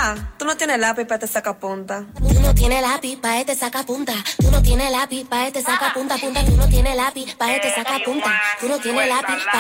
¿Verdad? Tú no tienes lápiz para te saca punta. Tú no tienes lápiz pa' este saca punta. Tú no tienes lápiz pa' este saca punta, punta. Tú no tienes lápiz pa' este saca punta. Tú no tienes lápiz pa'